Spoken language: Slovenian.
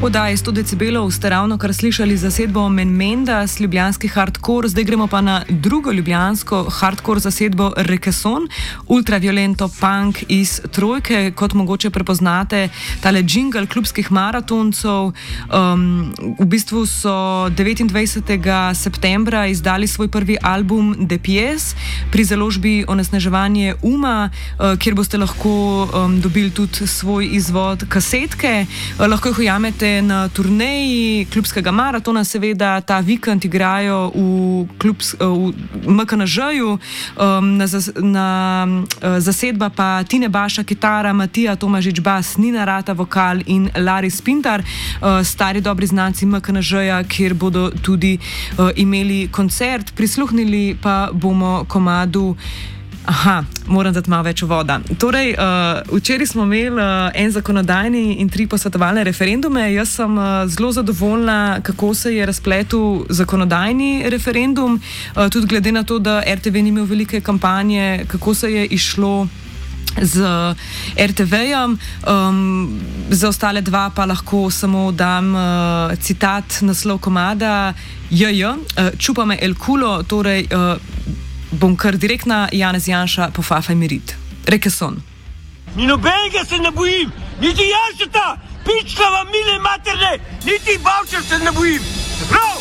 Oddaji 100 decibelov ste ravno kar slišali zasedbo Menmendas, ljubljanski hardcore, zdaj gremo pa na drugo ljubljansko hardcore zasedbo Rekeson, ultraviolento punk iz Trojke, kot mogoče prepoznate tale jingle klubskih maratoncev. V bistvu so 29. septembra izdali svoj prvi album De Pies pri založbi Onesnaževanje uma, kjer boste lahko dobili tudi svoj izvod kasetke. Lahko jih ujamete na turneji klubskega maratona, seveda ta vikend igrajo v MKNŽ-ju, na zasedba pa Tine Baša kitara, Matija Tomažič bas, Nina Rata vokal in Laris Pintar, stari dobri znanci MKNŽ-ja, kjer bodo tudi imeli koncert. Prisluhnili pa bomo komadu. Moram dati malo več voda. Torej, včeraj smo imeli en zakonodajni in 3 posvetovalne referendume. Jaz sem zelo zadovoljna, kako se je razpletel zakonodajni referendum, tudi glede na to, da RTV ni imel velike kampanje, kako se je išlo z RTV-jem. Za ostale dva pa lahko samo dam citat, naslov komada čupa me el culo, torej bom kar direktna, Janez Janša, pofafaj mi rit. Rekeson. Ni nobenega se ne bojim, niti Janšeta, pička vam mile materne, niti Bavčar se ne bojim. Prav!